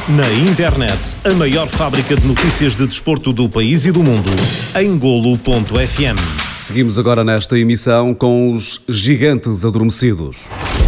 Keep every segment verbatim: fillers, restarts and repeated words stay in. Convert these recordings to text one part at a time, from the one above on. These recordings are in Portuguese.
Na internet, a maior fábrica de notícias de desporto do país e do mundo, em golo ponto f m. Seguimos agora nesta emissão com os gigantes adormecidos.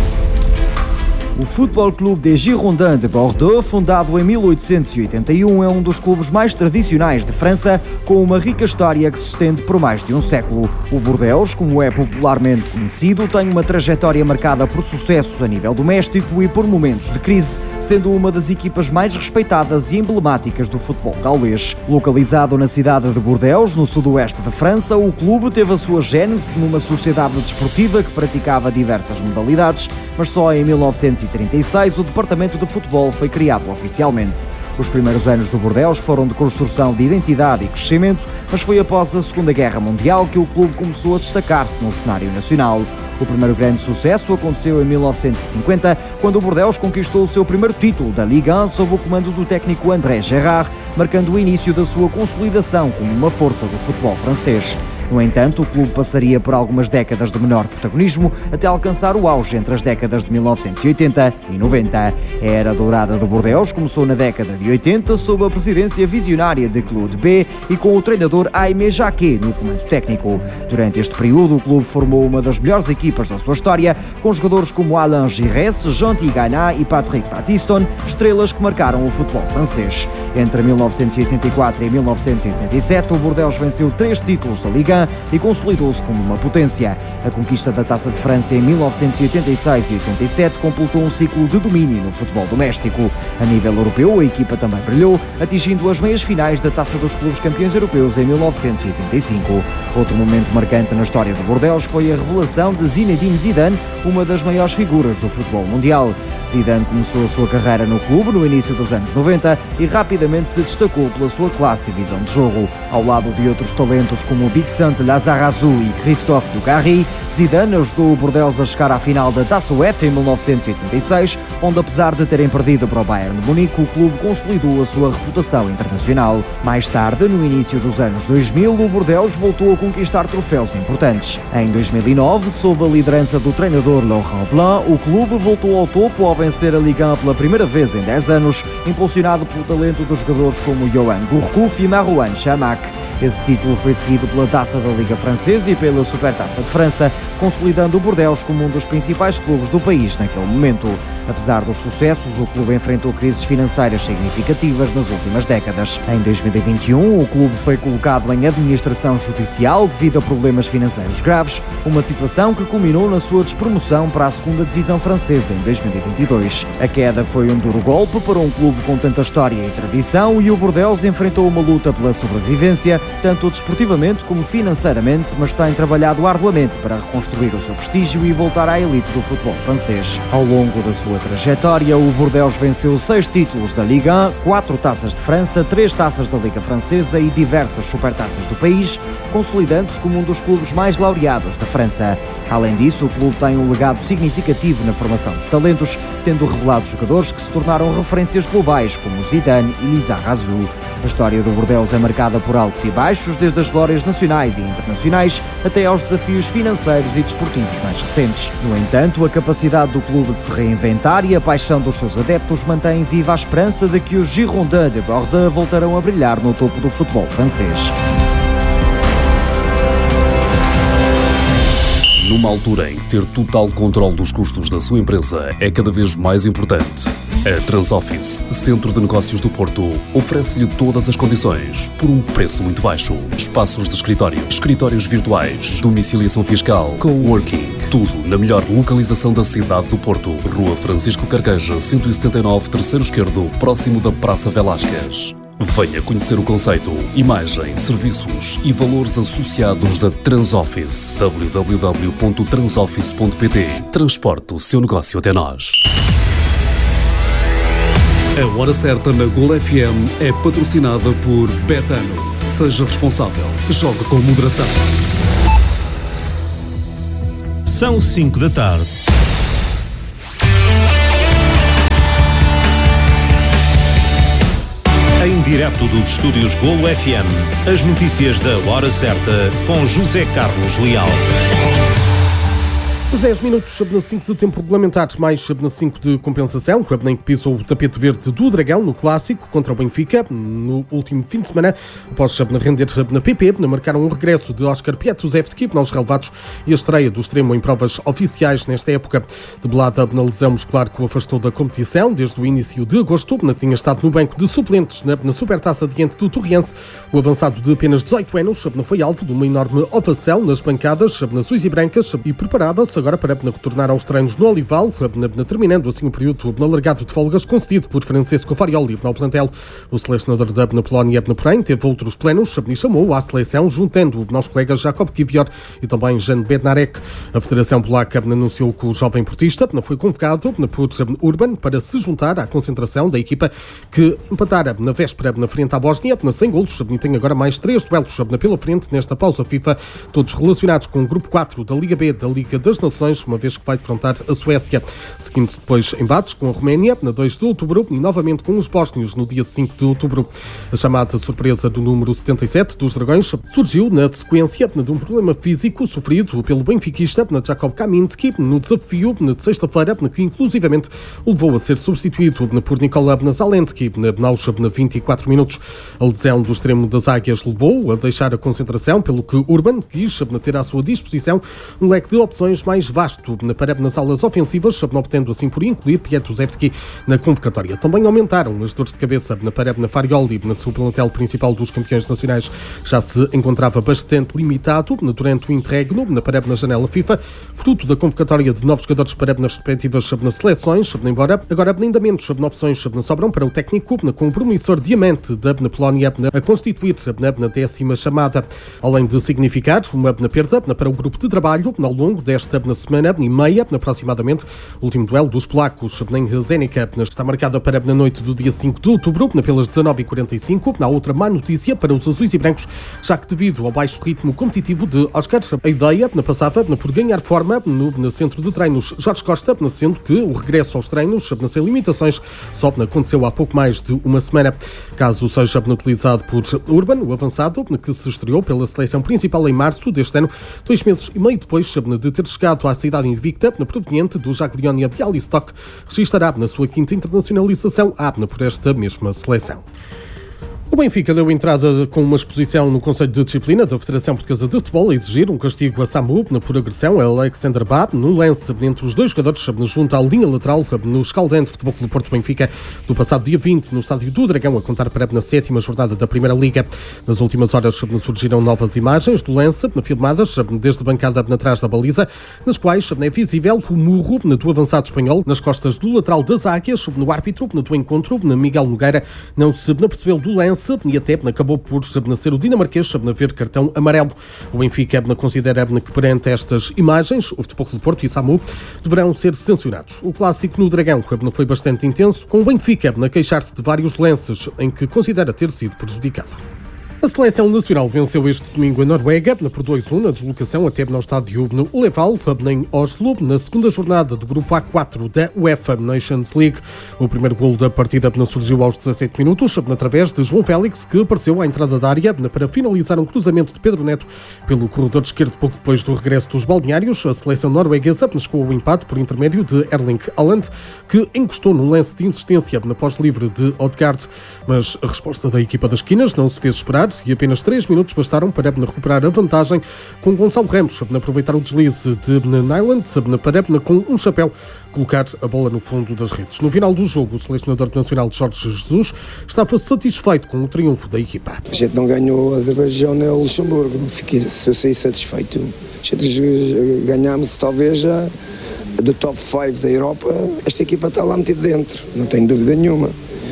O Football Club des Girondins de Bordeaux, fundado em mil oitocentos e oitenta e um, é um dos clubes mais tradicionais de França, com uma rica história que se estende por mais de um século. O Bordeaux, como é popularmente conhecido, tem uma trajetória marcada por sucessos a nível doméstico e por momentos de crise, sendo uma das equipas mais respeitadas e emblemáticas do futebol gaulês. Localizado na cidade de Bordeaux, no sudoeste de França, o clube teve a sua gênese numa sociedade desportiva que praticava diversas modalidades, mas só em mil novecentos e trinta e seis o departamento de futebol foi criado oficialmente. Os primeiros anos do Bordeaux foram de construção de identidade e crescimento, mas foi após a Segunda Guerra Mundial que o clube começou a destacar-se no cenário nacional. O primeiro grande sucesso aconteceu em mil novecentos e cinquenta, quando o Bordeaux conquistou o seu primeiro título da Ligue um sob o comando do técnico André Gérard, marcando o início da sua consolidação como uma força do futebol francês. No entanto, o clube passaria por algumas décadas de menor protagonismo até alcançar o auge entre as décadas de mil novecentos e oitenta e noventa. A era dourada do Bordeaux começou na década de oitenta sob a presidência visionária de Claude B e com o treinador Aimé Jacquet no comando técnico. Durante este período, o clube formou uma das melhores equipas da sua história, com jogadores como Alain Giresse, Jean Tigana e Patrick Battiston, estrelas que marcaram o futebol francês. Entre mil novecentos e oitenta e quatro e mil novecentos e oitenta e sete, o Bordeaux venceu três títulos da Ligue um e consolidou-se como uma potência. A conquista da Taça de França em mil novecentos e oitenta e seis e oitenta e sete completou um ciclo de domínio no futebol doméstico. A nível europeu, a equipa também brilhou, atingindo as meias finais da Taça dos Clubes Campeões Europeus em mil novecentos e oitenta e cinco. Outro momento marcante na história do Bordeaux foi a revelação de Zinedine Zidane, uma das maiores figuras do futebol mundial. Zidane começou a sua carreira no clube no início dos anos noventa e rapidamente se destacou pela sua classe e visão de jogo. Ao lado de outros talentos como Bixent Lizarazu e Christophe Dugarry, Zidane ajudou o Bordeaux a chegar à final da Taça UEFA em mil novecentos e oitenta e seis, onde apesar de terem perdido para o Bayern de Munique, o clube consolidou a sua reputação internacional. Mais tarde, no início dos anos dois mil, o Bordeaux voltou a conquistar troféus importantes. Em dois mil e nove, sob a liderança do treinador Laurent Blanc, o clube voltou ao topo ao vencer a Ligue um pela primeira vez em dez anos, impulsionado pelo talento dos jogadores como Yoann Gourcuff e Marouane Chamakh. Esse título foi seguido pela Taça da Liga Francesa e pela Supertaça de França, consolidando o Bordeaux como um dos principais clubes do país naquele momento. Apesar dos sucessos, o clube enfrentou crises financeiras significativas nas últimas décadas. Em dois mil e vinte e um, o clube foi colocado em administração judicial devido a problemas financeiros graves, uma situação que culminou na sua despromoção para a segunda divisão francesa em dois mil e vinte e dois. A queda foi um duro golpe para um clube com tanta história e tradição, e o Bordeaux enfrentou uma luta pela sobrevivência, tanto desportivamente como financeiramente, mas tem trabalhado arduamente para reconstruir o seu prestígio e voltar à elite do futebol francês. Ao longo da sua trajetória, o Bordeaux venceu seis títulos da Ligue um, quatro taças de França, três taças da Liga Francesa e diversas supertaças do país, consolidando-se como um dos clubes mais laureados da França. Além disso, o clube tem um legado significativo na formação de talentos, tendo revelado jogadores que se tornaram referências globais, como Zidane e Lizarazu. A história do Bordeaux é marcada por altos e baixos, desde as glórias nacionais e internacionais até aos desafios financeiros e desportivos mais recentes. No entanto, a capacidade do clube de se reinventar e a paixão dos seus adeptos mantém viva a esperança de que os Girondins de Bordeaux voltarão a brilhar no topo do futebol francês. Numa altura em que ter total controle dos custos da sua empresa é cada vez mais importante, a Transoffice, Centro de Negócios do Porto, oferece-lhe todas as condições por um preço muito baixo. Espaços de escritório, escritórios virtuais, domiciliação fiscal, coworking, tudo na melhor localização da cidade do Porto. Rua Francisco Carqueja, cento e setenta e nove, terceiro esquerdo, próximo da Praça Velásquez. Venha conhecer o conceito, imagem, serviços e valores associados da Transoffice. w w w ponto transoffice ponto p t. Transporte o seu negócio até nós. A Hora Certa na Golo F M é patrocinada por Betano. Seja responsável. Jogue com moderação. São cinco da tarde. Em direto dos estúdios Golo F M, as notícias da Hora Certa com José Carlos Leal. Os dez minutos na cinco de tempo regulamentar, mais na cinco de compensação, que nem que pisou o tapete verde do Dragão no clássico contra o Benfica no último fim de semana, após render na P P, marcaram o regresso de Oscar Piatuzewski aos relevados e a estreia do extremo em provas oficiais nesta época. Debelada na lesão muscular que o afastou da competição desde o início de agosto, tinha estado no banco de suplentes na, na Supertaça diante do Torriense. O avançado de apenas dezoito anos foi alvo de uma enorme ovação nas bancadas azuis e brancas e preparava-se agora para retornar aos treinos no Olival, terminando assim o período alargado de folgas concedido por Francesco Farioli ao plantel. O selecionador da Polónia, porém, teve outros planos e chamou à seleção, juntando aos colegas Jakob Kiwior e também Jan Bednarek. A Federação Polaca anunciou que o jovem portista foi convocado por Urban para se juntar à concentração da equipa que empatara na véspera na frente à Bósnia, sem golos, e tem agora mais três duelos pela frente nesta pausa FIFA, todos relacionados com o grupo quatro da Liga B da Liga das Nações, uma vez que vai defrontar a Suécia. Seguindo-se depois embates com a Roménia, na dois de outubro, e novamente com os bósnios no dia cinco de outubro. A chamada surpresa do número setenta e sete dos Dragões surgiu na sequência de um problema físico sofrido pelo benfiquista Jakob Kaminski no desafio de sexta-feira, que inclusivamente o levou a ser substituído por Nikola Zalensky aos vinte e quatro minutos. A lesão do extremo das Águias levou a deixar a concentração, pelo que Urban quis ter à sua disposição um leque de opções mais vasto para nas aulas ofensivas, obtendo assim por incluir Piatuzewski na convocatória. Também aumentaram as dores de cabeça para Farioli, na sua plantel principal dos campeões nacionais. Já se encontrava bastante limitado durante o interregno para na janela FIFA, fruto da convocatória de novos jogadores para nas respectivas nas seleções, embora agora ainda menos opções sobram para o técnico, com o promissor diamante da Polónia a constituir na décima chamada, além de significar uma perda para o grupo de trabalho ao longo desta semana e meia, aproximadamente. O último duelo dos polacos em Zenica está marcado para a noite do dia cinco de outubro, pelas dezanove e quarenta e cinco. Na outra má notícia para os azuis e brancos, já que devido ao baixo ritmo competitivo de Oscar, a ideia passava por ganhar forma no centro de treinos Jorge Costa, sendo que o regresso aos treinos sem limitações só aconteceu há pouco mais de uma semana. Caso seja utilizado por Urban, o avançado, que se estreou pela seleção principal em março deste ano, dois meses e meio depois de ter chegado à cidade invicta, proveniente do Jagiellonia Białystok, registará na sua quinta internacionalização por esta mesma seleção. O Benfica deu entrada com uma exposição no Conselho de Disciplina da Federação Portuguesa de Futebol a exigir um castigo a Samu por agressão a Alexander Bá num lance entre os dois jogadores junto à linha lateral no escaldante Futebol Clube Porto Benfica do passado dia vinte no estádio do Dragão, a contar para na sétima jornada da Primeira Liga. Nas últimas horas surgiram novas imagens do lance, filmadas desde a bancada atrás da baliza, nas quais é visível o murro do avançado espanhol nas costas do lateral das Águias. No árbitro do encontro, Miguel Nogueira, não se percebeu do lance e até acabou por ser o dinamarquês a ver cartão amarelo. O Benfica considera que perante estas imagens o Futebol Clube Porto e Samu deverão ser sancionados. O clássico no Dragão foi bastante intenso, com o Benfica a queixar-se de vários lances em que considera ter sido prejudicado. A seleção nacional venceu este domingo a Noruega por dois a um na deslocação até ao estádio no Leval, em Oslo, na segunda jornada do grupo A quatro da UEFA Nations League. O primeiro golo da partida surgiu aos dezassete minutos, através de João Félix, que apareceu à entrada da área para finalizar um cruzamento de Pedro Neto pelo corredor esquerdo pouco depois do regresso dos balneários. A seleção norueguesa chegou ao empate por intermédio de Erling Haaland, que encostou num lance de insistência na pós-livre de Odegaard, mas a resposta da equipa das esquinas não se fez esperar e apenas três minutos bastaram para recuperar a vantagem, com Gonçalo Ramos a aproveitar o deslize de Nyland para, com um chapéu, colocar a bola no fundo das redes. No final do jogo, o selecionador nacional Jorge Jesus estava satisfeito com o triunfo da equipa. A gente não ganhou a Azerbaijão nem o Luxemburgo, fiquei, se eu saí satisfeito. A gente ganhámos talvez a, do top cinco da Europa, esta equipa está lá metida dentro, não tenho dúvida nenhuma.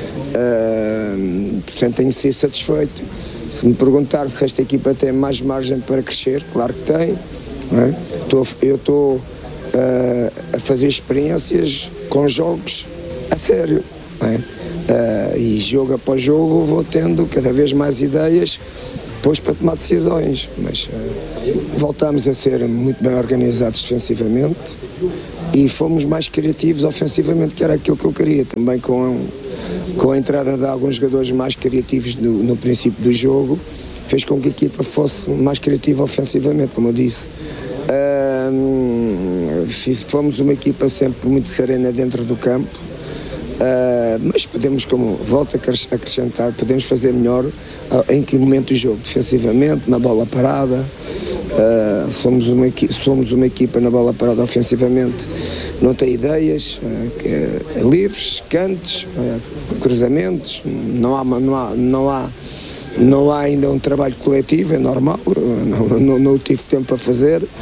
Uh, portanto, tenho de ser satisfeito. Se me perguntar se esta equipa tem mais margem para crescer, claro que tem. Não é? Estou, eu estou uh, a fazer experiências com jogos a sério. Não é? uh, e jogo após jogo vou tendo cada vez mais ideias depois para tomar decisões. Mas uh, voltamos a ser muito bem organizados defensivamente e fomos mais criativos ofensivamente, que era aquilo que eu queria. Também com, com a entrada de alguns jogadores mais criativos no, no princípio do jogo, fez com que a equipa fosse mais criativa ofensivamente, como eu disse. Uh, Uh, fomos uma equipa sempre muito serena dentro do campo, uh, mas podemos, como volto a acrescentar, podemos fazer melhor uh, em que momento do jogo, defensivamente, na bola parada. Uh, somos, uma, somos uma equipa na bola parada ofensivamente, não tem ideias, uh, uh, livres, cantos, uh, cruzamentos, não há, não há, não há Não há ainda um trabalho coletivo, é normal, não, não, não tive tempo para fazer, uh,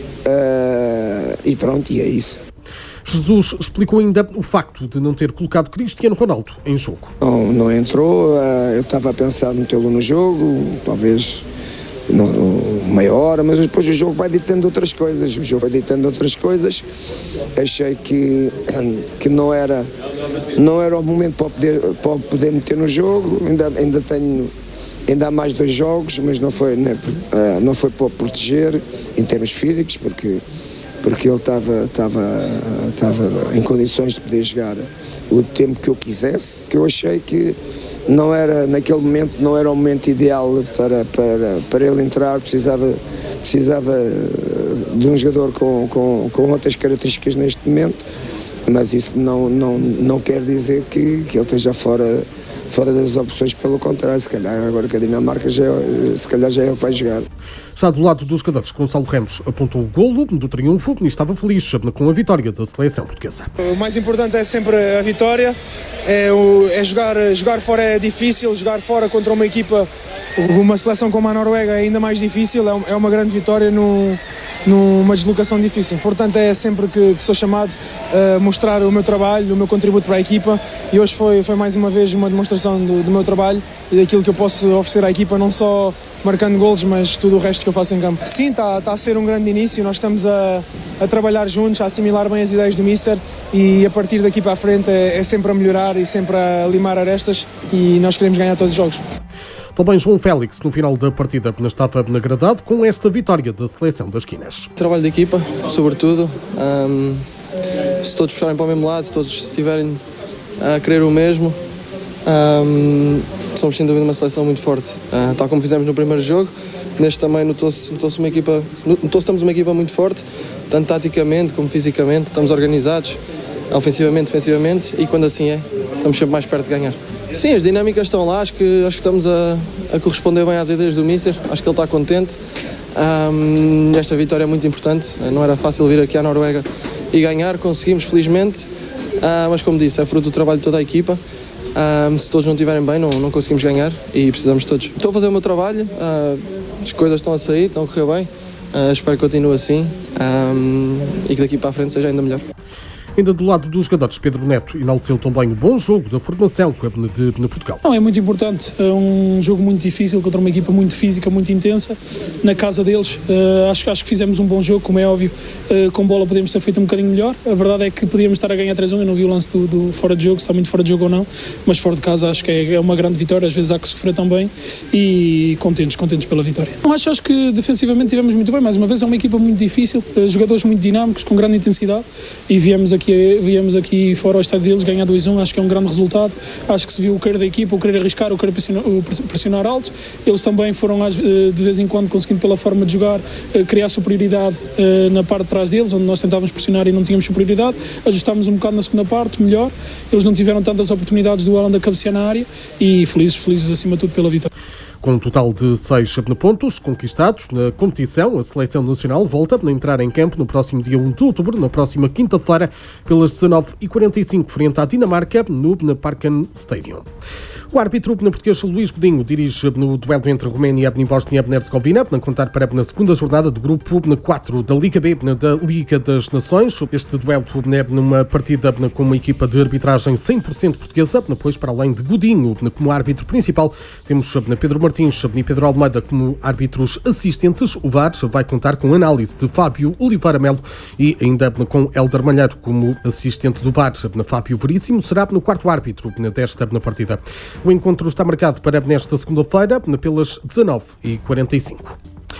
e pronto, e é isso. Jesus explicou ainda o facto de não ter colocado Cristiano Ronaldo em jogo. Não, não entrou, uh, eu estava a pensar metê-lo no jogo, talvez no, meia hora, mas depois o jogo vai ditando outras coisas, o jogo vai ditando outras coisas, achei que, que não, era, não era o momento para poder, para poder meter no jogo, ainda, ainda tenho... Ainda há mais dois jogos, mas não foi, né, uh, não foi para proteger em termos físicos, porque, porque ele estava, estava, estava em condições de poder jogar o tempo que eu quisesse, que eu achei que não era, naquele momento, não era o momento ideal para, para, para ele entrar, precisava, precisava de um jogador com, com, com outras características neste momento, mas isso não, não, não quer dizer que, que ele esteja fora... fora das opções, pelo contrário, se calhar agora que a Dinamarca já, se calhar já é ele que vai jogar. Já do lado dos jogadores, Gonçalo Ramos apontou o golo do triunfo e estava feliz com a vitória da seleção portuguesa. O mais importante é sempre a vitória, é, o, é jogar, jogar fora é difícil, jogar fora contra uma equipa, uma seleção como a Noruega é ainda mais difícil, é uma grande vitória no, numa deslocação difícil. Portanto, é sempre que, que sou chamado a mostrar o meu trabalho, o meu contributo para a equipa, e hoje foi, foi mais uma vez uma demonstração do, do meu trabalho e daquilo que eu posso oferecer à equipa, não só marcando golos, mas tudo o resto que eu faço em campo. Sim, está, está a ser um grande início, nós estamos a, a trabalhar juntos, a assimilar bem as ideias do Mister, e a partir daqui para a frente é, é sempre a melhorar e sempre a limar arestas, e nós queremos ganhar todos os jogos. Também João Félix, no final da partida, estava agradado com esta vitória da seleção das Quinas. Trabalho de equipa, sobretudo. Um, se todos puxarem para o mesmo lado, se todos estiverem a querer o mesmo, um, somos sem dúvida uma seleção muito forte. Uh, tal como fizemos no primeiro jogo, neste também notou-se, notou-se uma equipa, notou-se que estamos uma equipa muito forte, tanto taticamente como fisicamente, estamos organizados, ofensivamente, defensivamente, e quando assim é, estamos sempre mais perto de ganhar. Sim, as dinâmicas estão lá, acho que, acho que estamos a, a corresponder bem às ideias do Mister, acho que ele está contente. Um, esta vitória é muito importante, não era fácil vir aqui à Noruega e ganhar, conseguimos felizmente, uh, mas como disse, é fruto do trabalho de toda a equipa. Um, se todos não estiverem bem, não, não conseguimos ganhar e precisamos de todos. Estou a fazer o meu trabalho, uh, as coisas estão a sair, estão a correr bem, uh, espero que continue assim um, e que daqui para a frente seja ainda melhor. Ainda do lado dos jogadores, Pedro Neto enalteceu também o bom jogo da formação de, de Portugal. Não, é muito importante, é um jogo muito difícil contra uma equipa muito física, muito intensa, na casa deles. Uh, acho, acho que fizemos um bom jogo, como é óbvio, uh, com bola podemos ter feito um bocadinho melhor. A verdade é que podíamos estar a ganhar três a um, eu não vi o lance do, do fora de jogo, se está muito fora de jogo ou não, mas fora de casa acho que é, é uma grande vitória, às vezes há que sofrer também, e contentes, contentes pela vitória. Não, acho, acho que defensivamente tivemos muito bem, mais uma vez é uma equipa muito difícil, uh, jogadores muito dinâmicos, com grande intensidade, e viemos aqui, viemos aqui aqui fora ao estádio deles, ganhar dois a um, acho que é um grande resultado, acho que se viu o querer da equipa, o querer arriscar, o querer pressionar, o pressionar alto, eles também foram de vez em quando conseguindo pela forma de jogar, criar superioridade na parte de trás deles, onde nós tentávamos pressionar e não tínhamos superioridade, ajustámos um bocado na segunda parte, melhor, eles não tiveram tantas oportunidades do Haaland a cabecear na área e felizes, felizes acima de tudo pela vitória. Com um total de seis pontos conquistados na competição, a Seleção Nacional volta a entrar em campo no próximo dia um de outubro, na próxima quinta-feira, pelas dezanove e quarenta e cinco, frente à Dinamarca, no Parken Stadium. O árbitro português Luís Godinho dirige no duelo entre Roménia e Bósnia-Herzegovina, a contar para a segunda jornada do grupo quatro da Liga B da Liga das Nações. Este duelo é numa partida com uma equipa de arbitragem cem por cento portuguesa, depois para além de Godinho como árbitro principal, temos Pedro Martins e Pedro Almeida como árbitros assistentes. O V A R vai contar com análise de Fábio Oliveira Melo e ainda com Hélder Malheiro como assistente do V A R. Fábio Veríssimo será no quarto árbitro desta partida. O encontro está marcado para nesta segunda-feira, pelas dezanove e quarenta e cinco.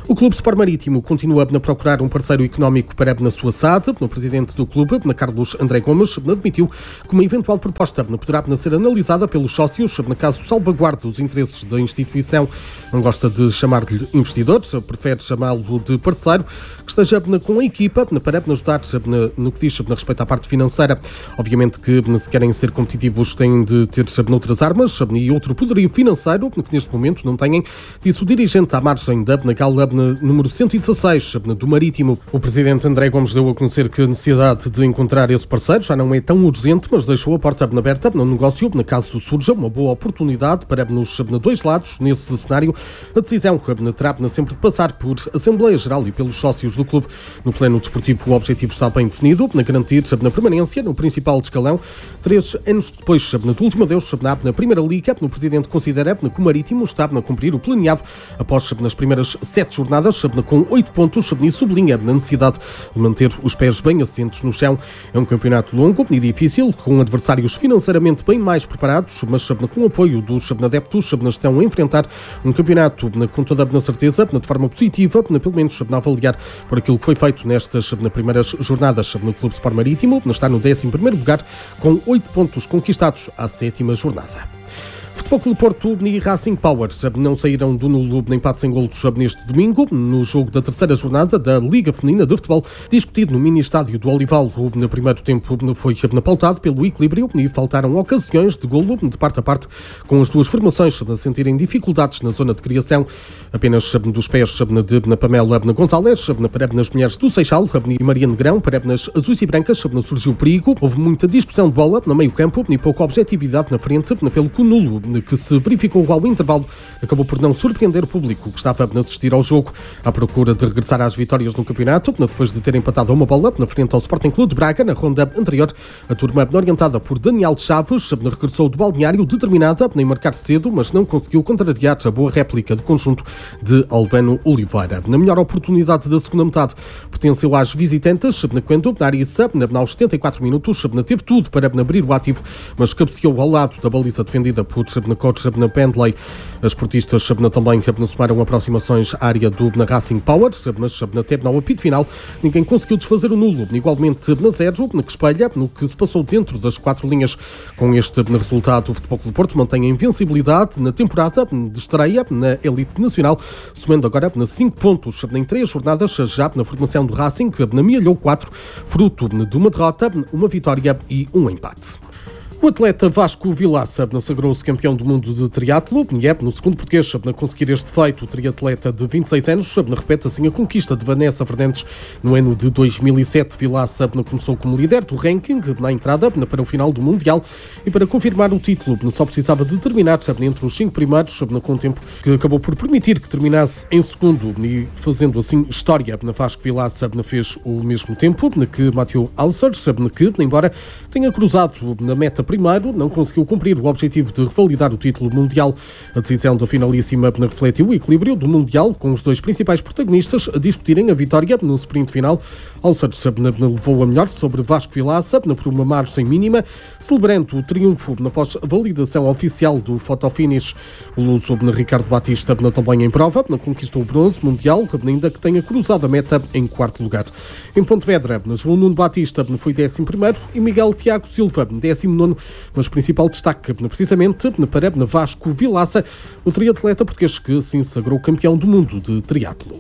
O Clube Sport Marítimo continua a procurar um parceiro económico para na sua S A D. O presidente do clube, Carlos André Gomes, admitiu que uma eventual proposta poderá ser analisada pelos sócios, na caso salvaguarde os interesses da instituição. Não gosta de chamar-lhe investidor, prefere chamá-lo de parceiro, que esteja com a equipa para ajudar no que diz a respeito à parte financeira. Obviamente que, se querem ser competitivos, têm de ter noutras armas e outro poderio financeiro, que neste momento não têm, disse o dirigente à margem da gala número cento e dezasseis do Marítimo. O presidente André Gomes deu a conhecer que a necessidade de encontrar esse parceiro já não é tão urgente, mas deixou a porta aberta no negócio, na caso surja uma boa oportunidade para nos dois lados. Nesse cenário, a decisão terá sempre de passar por Assembleia Geral e pelos sócios do clube. No plano desportivo, o objetivo está bem definido, na garantir na permanência no principal escalão. Três anos depois do último adeus na Primeira Liga, o presidente considera que o Marítimo está a cumprir o planeado após nas primeiras sete jornadas com oito pontos e sublinha a necessidade de manter os pés bem assentos no chão. É um campeonato longo e difícil, com adversários financeiramente bem mais preparados, mas com o apoio dos adeptos estão a enfrentar um campeonato com toda a certeza, de forma positiva, pelo menos a avaliar por aquilo que foi feito nestas primeiras jornadas. No Clube Sport Marítimo está no décimo primeiro lugar com oito pontos conquistados à sétima jornada. Futebol Clube Porto e Racing Power não saíram do nulo de empate sem golos neste domingo, no jogo da terceira jornada da Liga Feminina de Futebol, discutido no mini-estádio do Olival. No primeiro tempo foi pautado pelo equilíbrio e faltaram ocasiões de golo de parte a parte, com as duas formações a sentirem dificuldades na zona de criação. Apenas dos pés de Pamela Gonçalves, para as mulheres do Seixal e Maria Negrão, para as azuis e brancas, surgiu perigo. Houve muita discussão de bola no meio campo e pouca objetividade na frente, pelo que o nulo que se verificou ao intervalo acabou por não surpreender o público que estava a assistir ao jogo, à procura de regressar às vitórias no campeonato, depois de ter empatado uma bola na frente ao Sporting Clube de Braga na ronda anterior. A turma, orientada por Daniel Chaves, regressou do balneário determinada em marcar cedo, mas não conseguiu contrariar a boa réplica do conjunto de Albano Oliveira. Na melhor oportunidade da segunda metade pertenceu às visitantes, quando Narissa, aos setenta e quatro minutos, teve tudo para abrir o ativo, mas cabeceou ao lado da baliza defendida por na coach na Pendley. As portistas também somaram aproximações à área do na Racing Power, mas até no apito final ninguém conseguiu desfazer o nulo. Igualmente na zero, que espelha no que se passou dentro das quatro linhas. Com este resultado, o Futebol Clube Porto mantém a invencibilidade na temporada de estreia na elite nacional, somando agora cinco pontos em três jornadas, já na formação do Racing, que amealhou quatro, fruto de uma derrota, uma vitória e um empate. O atleta Vasco Vilaça sagrou-se campeão do mundo de triatlo e é no segundo português a conseguir este feito. O triatleta de vinte e seis anos repete assim a conquista de Vanessa Fernandes no ano de dois mil e sete. Vilaça começou como líder do ranking na entrada para o final do Mundial e para confirmar o título só precisava de terminar entre os cinco primeiros, com um tempo que acabou por permitir que terminasse em segundo e fazendo assim história. Vasco Vilaça fez o mesmo tempo que Mathieu Hauser, que embora tenha cruzado na meta primeiro, não conseguiu cumprir o objetivo de revalidar o título mundial. A decisão da finalíssima refletiu o equilíbrio do Mundial, com os dois principais protagonistas a discutirem a vitória no sprint final. Alçades levou a melhor sobre Vasco Vilaça por uma margem mínima, celebrando o triunfo após a validação oficial do fotofinish. O luso Ricardo Batista também em prova, conquistou o bronze mundial, ainda que tenha cruzado a meta em quarto lugar. Em Pontevedra, João Nuno Batista foi décimo primeiro e Miguel Tiago Silva décimo nono, mas principal destaque precisamente para Vasco Vilaça, o triatleta português que assim se sagrou campeão do mundo de triatlo.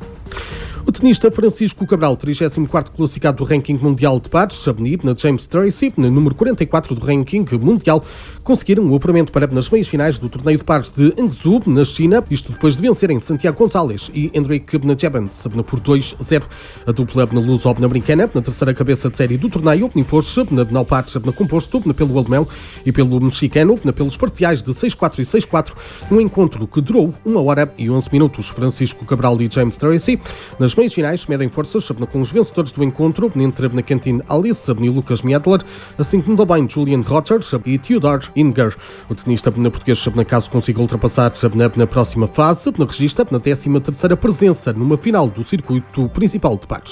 O tenista Francisco Cabral, trigésimo quarto classificado do ranking mundial de pares, na James Tracy, no número quarenta e quatro do ranking mundial, conseguiram o apuramento para as meias finais do torneio de pares de Hangzhou, na China, isto depois de vencerem Santiago Gonçalves e Henrique Jebens por dois a zero. A dupla luso-americana, na terceira cabeça de série do torneio, impôs-se na par composto pelo alemão e pelo mexicano, pelos parciais de seis a quatro e seis a quatro, um encontro que durou uma hora e onze minutos. Francisco Cabral e James Tracy, nas meias finais, medem forças com os vencedores do encontro entre Quentin Alice e Lucas Miedler, assim como também Julian Rogers e Theodor Inger. O tenista português, na caso consiga ultrapassar na próxima fase, registra na décima terceira presença numa final do circuito principal de pares.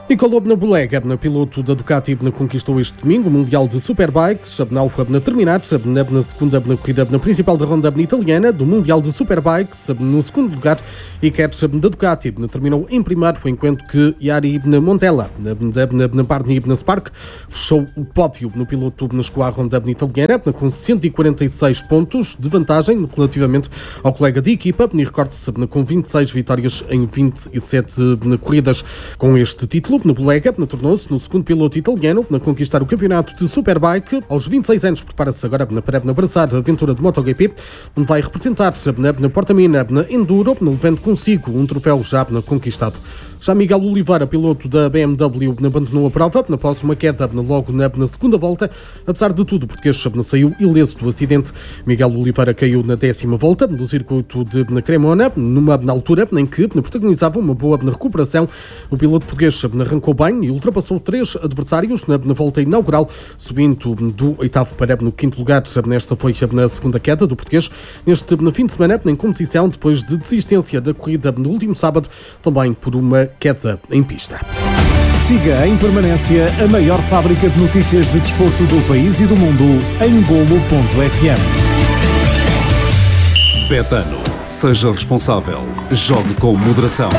Nicolò Bolega, piloto da Ducati, conquistou este domingo o Mundial de Superbikes, ao terminar na segunda corrida principal da ronda italiana do Mundial de Superbikes, no segundo lugar, e quer da Ducati terminou em primeiro, enquanto que Jari Montella, na Barni Spark, fechou o pódio no piloto na a ronda italiana, com cento e quarenta e seis pontos de vantagem relativamente ao colega de equipa, e recorde-se com vinte e seis vitórias em vinte e sete corridas. Com este título, Bolega tornou-se no segundo piloto italiano a conquistar o campeonato de Superbike. Aos vinte e seis anos, prepara-se agora para abraçar a aventura de MotoGP, onde vai representar na Portamina na Enduro, levando consigo um troféu já conquistado. Já Miguel Oliveira, piloto da B M W, abandonou a prova após uma queda logo na, na segunda volta. Apesar de tudo, o português saiu ileso do acidente. Miguel Oliveira caiu na décima volta do circuito de Cremona, numa na altura em que protagonizava uma boa recuperação. O piloto português arrancou bem e ultrapassou três adversários na, na volta inaugural, subindo do oitavo para no quinto lugar. Nesta foi na segunda queda do português neste no fim de semana em competição, depois de desistência da corrida no último sábado, também por uma queda em pista. Siga em permanência a maior fábrica de notícias de desporto do país e do mundo em golo ponto f m. Betano. Seja responsável. Jogue com moderação.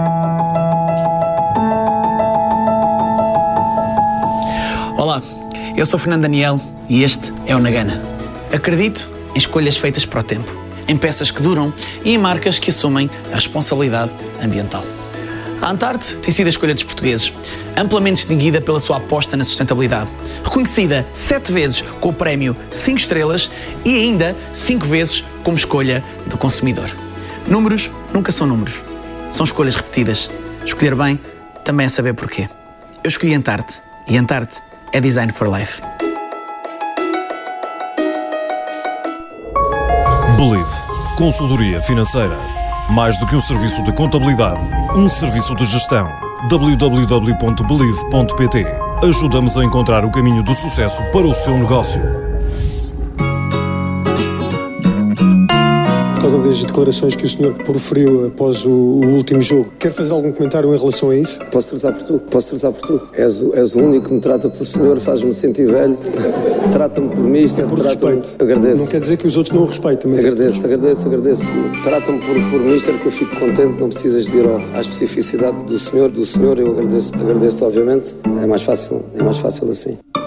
Olá, eu sou Fernando Daniel e este é o Nagana. Acredito em escolhas feitas para o tempo, em peças que duram e em marcas que assumem a responsabilidade ambiental. A Antarte tem sido a escolha dos portugueses, amplamente distinguida pela sua aposta na sustentabilidade, reconhecida sete vezes com o prémio cinco estrelas e ainda cinco vezes como escolha do consumidor. Números nunca são números, são escolhas repetidas. Escolher bem também é saber porquê. Eu escolhi Antarte e Antarte é Design for Life. Believe. Consultoria financeira. Mais do que um serviço de contabilidade, um serviço de gestão. w w w ponto believe ponto p t. Ajuda-nos a encontrar o caminho do sucesso para o seu negócio. Por causa das declarações que o senhor proferiu após o, o último jogo, quer fazer algum comentário em relação a isso? Posso tratar por tu, posso tratar por tu. És o, és o único que me trata por senhor, faz-me sentir velho, trata-me por mister, é por trata-me... respeito. Agradeço. Não quer dizer que os outros não o respeitem, mas... Agradeço, agradeço, agradeço. Trata-me por, por mister, que eu fico contente, não precisas de ir ao, à especificidade do senhor, do senhor, eu agradeço, agradeço-te, obviamente. É mais fácil, é mais fácil assim.